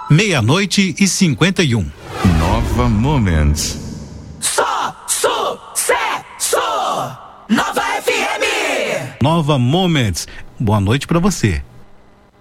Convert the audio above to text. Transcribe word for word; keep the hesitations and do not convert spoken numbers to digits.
Meia-noite e cinquenta e um. Nova Moments. Só sucesso! Nova F M! Nova Moments. Boa noite pra você.